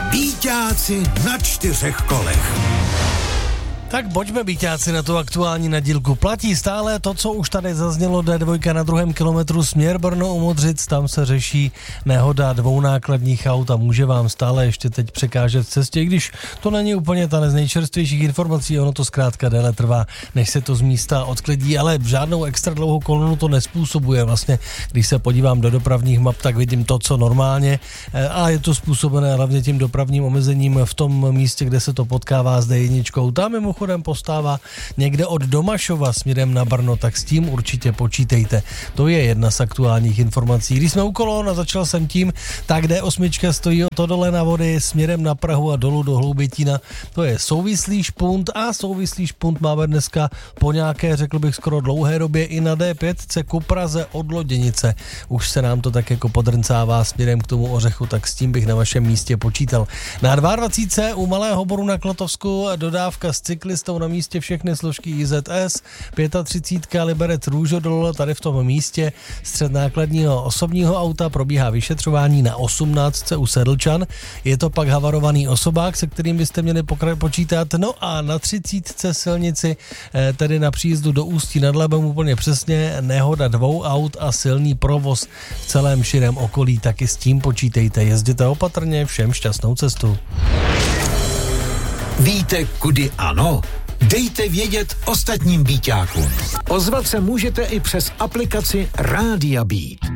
Býťáci na 4 kolech. Tak pojďme, býťáci, na tu aktuální nadílku. Platí stále to, co už tady zaznělo, D2 na 2. kilometru směr Brno u Modřic, tam se řeší nehoda 2 nákladních aut a může vám stále ještě teď překážet v cestě, když to není úplně ta z nejčerstvějších informací, ono to zkrátka déle trvá, než se to z místa odklidí, ale žádnou extra dlouhou kolonu to nespůsobuje. Vlastně, když se podívám do dopravních map, tak vidím to, co normálně, a je to způsobené hlavně tím dopravním omezením v tom místě, kde se to potkává s D1. Tam mimochodem postává někde od Domašova směrem na Brno, tak s tím určitě počítejte. To je jedna z aktuálních informací. Když jsme u kolon a začal jsem tím, tak D8 stojí to dole na vody směrem na Prahu a dolů do Hloubětína. To je souvislý špunt a souvislý špunt máme dneska po nějaké, řekl bych, skoro dlouhé době i na D5 ku Praze od Loděnice. Už se nám to tak jako podrncává směrem k tomu Ořechu, tak s tím bych na vašem místě počítal. Na 22 u Malého Boru na Klotovsku dodávka s cyklistou na místě všechny složky IZS, 35 Liberec Růžodol, tady v tom místě střed nákladního osobního auta, probíhá vyšetřování na 18 u Sedlčan, je to pak havarovaný osobák, se kterým byste měli počítat, no a na 30 silnici, tedy na příjezdu do Ústí nad Labem úplně přesně, nehoda 2 aut a silný provoz v celém širém okolí, taky s tím počítejte, jezděte opatrně, všem šťastnou cestu. Víte, kudy ano? Dejte vědět ostatním býťákům. Ozvat se můžete i přes aplikaci Rádia Beat.